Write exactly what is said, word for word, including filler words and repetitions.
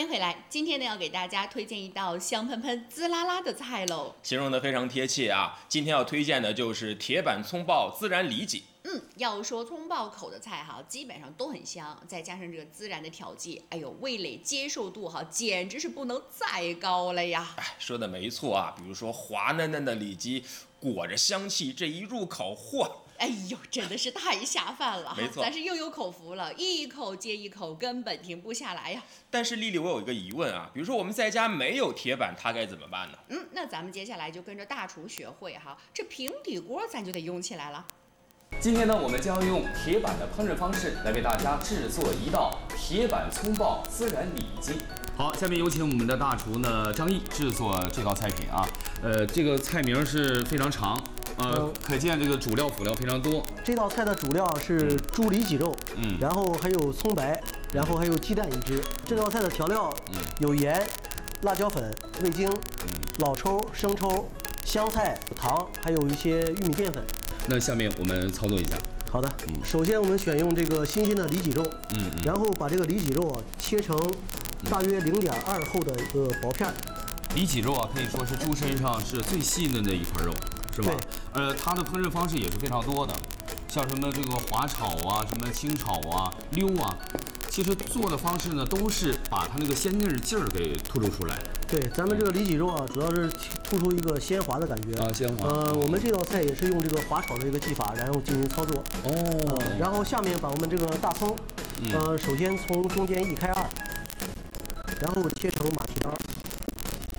迎回来，今天呢要给大家推荐一道香喷喷、滋啦啦的菜喽。 形容的非常贴切啊！今天要推荐的就是铁板葱爆孜然里脊。 嗯，要说葱爆口的菜哈，基本上都很香，再加上这个孜然的调剂，哎呦，味蕾接受度哈，简直是不能再高了呀！ 哎，说的没错啊，比如说滑嫩嫩的里脊，裹着香气，这一入口，嚯！ 哎呦，真的是太下饭了， 没错， 咱是又有口福了，一口接一口，根本停不下来呀。 但是丽丽，我有一个疑问啊，比如说我们在家没有铁板，它该怎么办呢？ 嗯，那咱们接下来就跟着大厨学会哈，这平底锅咱就得用起来了。 今天呢，我们将用铁板的烹饪方式来为大家制作一道铁板葱爆孜然里脊。好，下面有请我们的大厨呢张毅制作这道菜品啊。呃，这个菜名是非常长。呃，可见这个主料辅料非常多。 这道菜的主料是猪里脊肉，嗯，然后还有葱白，然后还有鸡蛋一只。这道菜的调料有盐、辣椒粉、味精、老抽、生抽、香菜、糖，还有一些玉米淀粉。 那下面我们操作一下。 好的，嗯、首先我们选用这个新鲜的里脊肉，嗯，然后把这个里脊肉啊切成大约零点二厚的一个薄片。 里脊肉啊，可以说是猪身上是最细嫩的一块肉。是吧？呃，它的烹饪方式也是非常多的，像什么这个滑炒啊，什么清炒啊、溜啊，其实做的方式呢，都是把它那个鲜嫩劲儿给突出出来。 对，咱们这个里脊肉啊，主要是突出一个鲜滑的感觉啊，鲜滑。 呃，我们这道菜也是用这个滑炒的一个技法，然后进行操作。 哦、 呃。然后下面把我们这个大葱，呃，首先从中间一开二，然后切成马